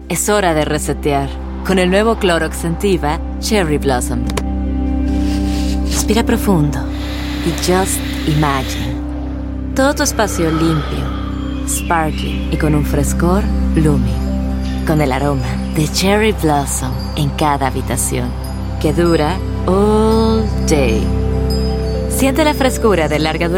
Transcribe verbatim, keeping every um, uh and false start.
Es hora de resetear. Con el nuevo Clorox Scentiva Cherry Blossom. Respira profundo y just imagine. Todo tu espacio limpio, sparkling y con un frescor blooming. Con el aroma de Cherry Blossom en cada habitación. Que dura all day. Siente la frescura de larga duración